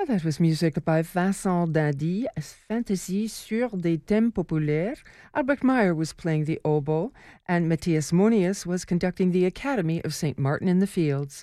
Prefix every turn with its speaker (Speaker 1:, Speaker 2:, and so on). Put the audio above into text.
Speaker 1: That was music by Vincent Dandy, a fantasy sur des thèmes populaires. Albert Meyer was playing the oboe, and Matthias Monius was conducting the Academy of St. Martin in the Fields.